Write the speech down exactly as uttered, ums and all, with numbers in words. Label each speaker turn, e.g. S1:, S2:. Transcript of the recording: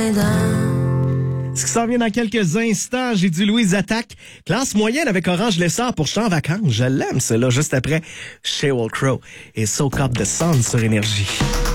S1: Ce qui s'en vient dans quelques instants, j'ai du Louise Attaque. Classe moyenne avec Orange Lessard pour Chant Vacances. Je l'aime, celle-là, juste après Sheryl Crow et Soak Up the Sun sur Énergie.